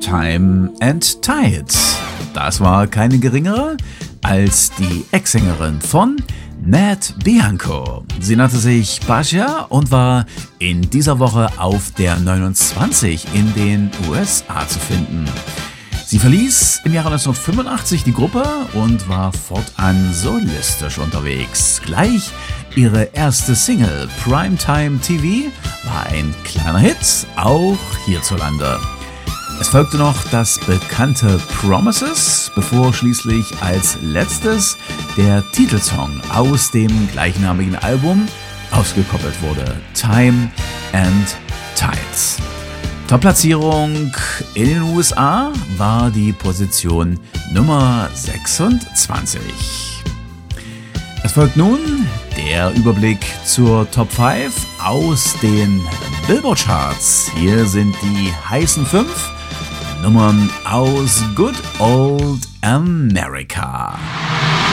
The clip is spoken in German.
Time and Tides. Das war keine geringere als die Ex-Sängerin von Nat Bianco. Sie nannte sich Basia und war in dieser Woche auf der 29 in den USA zu finden. Sie verließ im Jahre 1985 die Gruppe und war fortan solistisch unterwegs. Gleich ihre erste Single Primetime TV war ein kleiner Hit, auch hierzulande. Es folgte noch das bekannte Promises, bevor schließlich als letztes der Titelsong aus dem gleichnamigen Album ausgekoppelt wurde, Time and Tides. Top-Platzierung in den USA war die Position Nummer 26. Es folgt nun der Überblick zur Top 5 aus den Billboard-Charts. Hier sind die heißen 5 Nummern aus Good Old America.